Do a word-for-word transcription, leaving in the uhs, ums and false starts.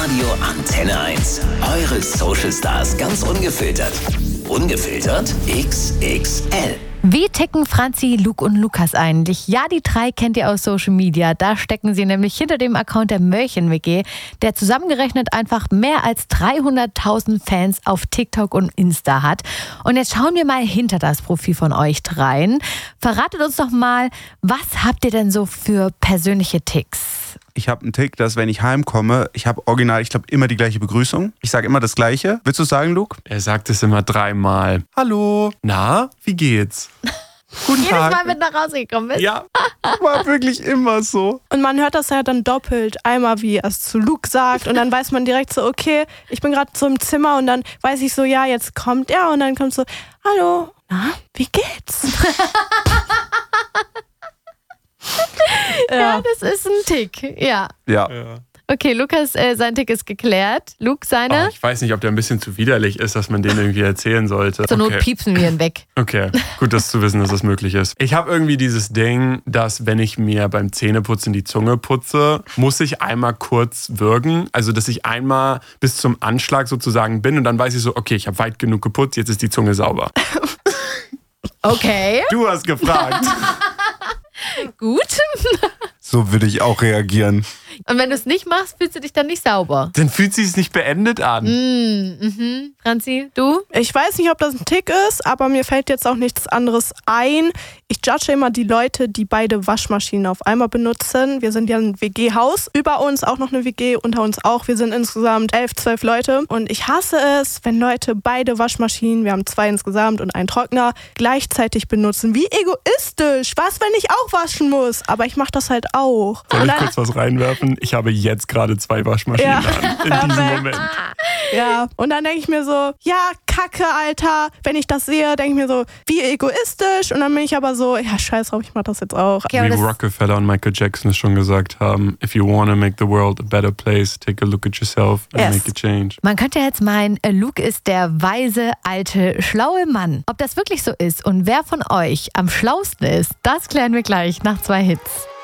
Radio Antenne eins. Eure Social Stars ganz ungefiltert. Ungefiltert X X L. Wie ticken Franzi, Luke und Lukas eigentlich? Ja, die drei kennt ihr aus Social Media. Da stecken sie nämlich hinter dem Account der Mörchen-W G, der zusammengerechnet einfach mehr als dreihunderttausend Fans auf TikTok und Insta hat. Und jetzt schauen wir mal hinter das Profil von euch dreien. Verratet uns doch mal, was habt ihr denn so für persönliche Ticks? Ich habe einen Tick, dass wenn ich heimkomme, ich habe original, ich glaube, immer die gleiche Begrüßung. Ich sage immer das Gleiche. Willst du es sagen, Luke? Er sagt es immer dreimal. Hallo. Na, wie geht's? Guten Jedes Tag. Mal, wenn du nach Hause gekommen bist? Ja. War wirklich immer so. Und man hört das ja dann doppelt. Einmal, wie er es zu Luke sagt und dann weiß man direkt so, okay, ich bin gerade so im Zimmer und dann weiß ich so, ja, jetzt kommt er und dann kommt so, hallo, na, wie geht's? Ja, das ist ein Tick. Ja. Ja. Ja. Okay, Lukas, äh, sein Tick ist geklärt. Luke, seine? Oh, ich weiß nicht, ob der ein bisschen zu widerlich ist, dass man den irgendwie erzählen sollte. Zur Not Okay. piepsen wir ihn weg. Okay, gut, das zu wissen, dass das möglich ist. Ich habe irgendwie dieses Ding, dass wenn ich mir beim Zähneputzen die Zunge putze, muss ich einmal kurz würgen. Also, dass ich einmal bis zum Anschlag sozusagen bin und dann weiß ich so, okay, ich habe weit genug geputzt, jetzt ist die Zunge sauber. Okay, Du hast gefragt. gut. So würde ich auch reagieren. Und wenn du es nicht machst, fühlst du dich dann nicht sauber. Dann fühlt sich es nicht beendet an. Mhm. Franzi, du? Ich weiß nicht, ob das ein Tick ist, aber mir fällt jetzt auch nichts anderes ein. Ich judge immer die Leute, die beide Waschmaschinen auf einmal benutzen. Wir sind ja ein W G-Haus. Über uns auch noch eine W G, unter uns auch. Wir sind insgesamt elf, zwölf Leute. Und ich hasse es, wenn Leute beide Waschmaschinen, wir haben zwei insgesamt und einen Trockner, gleichzeitig benutzen. Wie egoistisch. Was, wenn ich auch waschen muss? Aber ich mache das halt auch. Soll Und ich dann- kurz was reinwerfen? Ich habe jetzt gerade zwei Waschmaschinen Ja. an. In diesem Perfekt. Moment. Ja, und dann denke ich mir so, ja, Kacke, Alter. Wenn ich das sehe, denke ich mir so, wie egoistisch. Und dann bin ich aber so, ja, scheiß drauf, ich mach das jetzt auch. Okay, aber Wie das, Rockefeller und Michael Jackson es schon gesagt haben, if you want to make the world a better place, take a look at yourself and Yes. make a change. man könnte jetzt meinen, äh, Luke ist der weise, alte, schlaue Mann. Ob das wirklich so ist und wer von euch am schlausten ist, das klären wir gleich nach zwei Hits.